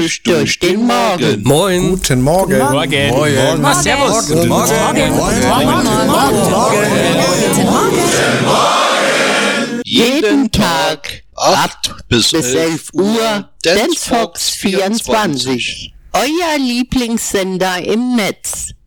Frühstück durch den Morgen. Moin. Guten Morgen. Morgen. Morgen. Servus. Guten Morgen. Jeden Tag 8 bis 11 Uhr, Dance Fox 24. Euer Lieblingssender im Netz.